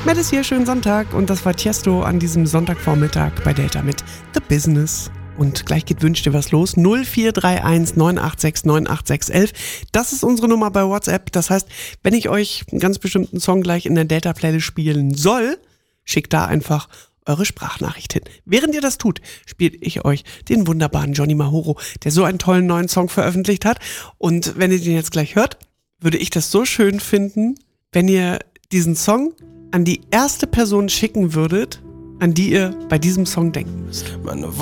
Matt hier, schönen Sonntag und das war Tiesto an diesem Sonntagvormittag bei Delta mit The Business. Und gleich geht Wünsch dir was los, 0431 986 98611. Das ist unsere Nummer bei WhatsApp, das heißt, wenn ich euch einen ganz bestimmten Song gleich in der Delta-Playlist spielen soll, schickt da einfach eure Sprachnachricht hin. Während ihr das tut, spiele ich euch den wunderbaren Johnny Mahoro, der so einen tollen neuen Song veröffentlicht hat. Und wenn ihr den jetzt gleich hört, würde ich das so schön finden, wenn ihr diesen Song an die erste Person schicken würdet, an die ihr bei diesem Song denken müsst. Meine